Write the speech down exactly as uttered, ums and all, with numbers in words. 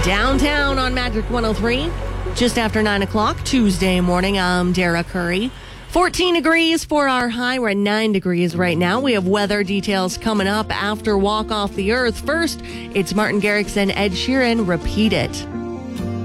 Downtown on Magic one oh three, just after nine o'clock, Tuesday morning. I'm Dara Curry. fourteen degrees for our high. We're at nine degrees right now. We have weather details coming up after Walk Off the Earth. First, it's Martin Garrix and Ed Sheeran, Repeat It.